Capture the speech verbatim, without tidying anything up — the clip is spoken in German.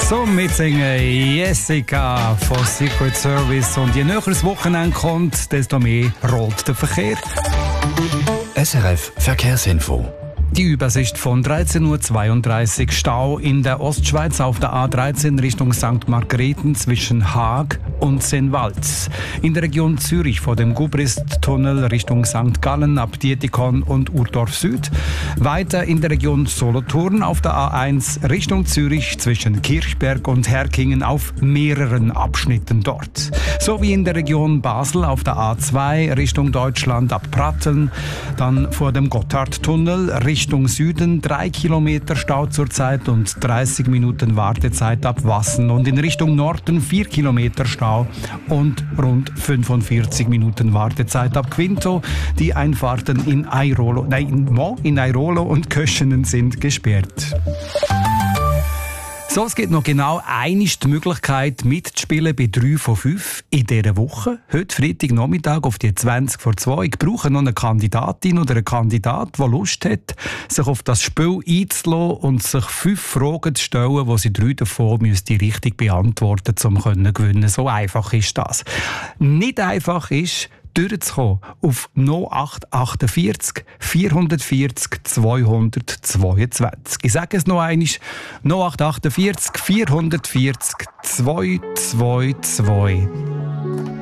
So mitsingen Jessica von Secret Service. Und je näher das Wochenende kommt, desto mehr rollt der Verkehr. S R F Verkehrsinfo. Die Übersicht von dreizehn Uhr zweiunddreißig. Stau in der Ostschweiz auf der A dreizehn Richtung Sankt Margrethen zwischen Haag und Sennwald. In der Region Zürich vor dem Gubrist-Tunnel Richtung Sankt Gallen ab Dietikon und Urdorf Süd. Weiter in der Region Solothurn auf der A eins Richtung Zürich zwischen Kirchberg und Herkingen auf mehreren Abschnitten dort. Sowie in der Region Basel auf der A zwei Richtung Deutschland ab Pratteln. Dann vor dem Gotthardtunnel Richtung Richtung Süden drei Kilometer Stau zurzeit und dreißig Minuten Wartezeit ab Wassen. Und in Richtung Norden vier Kilometer Stau und rund fünfundvierzig Minuten Wartezeit ab Quinto. Die Einfahrten in Airolo, nein, in Airolo und Köschenen sind gesperrt. So, es gibt noch genau eine die Möglichkeit mitzuspielen bei drei von fünf in dieser Woche. Heute Freitagnachmittag auf die zwanzig vor zwei. Ich brauche noch eine Kandidatin oder einen Kandidat, der Lust hat, sich auf das Spiel einzulassen und sich fünf Fragen zu stellen, wo sie drei davon müsste richtig beantworten, um zu gewinnen. So einfach ist das. Nicht einfach ist, durchzukommen auf null acht achtundvierzig vierhundertvierzig zweihundertzweiundzwanzig. Ich sage es noch einmal, null acht achtundvierzig vierhundertvierzig zweihundertzweiundzwanzig.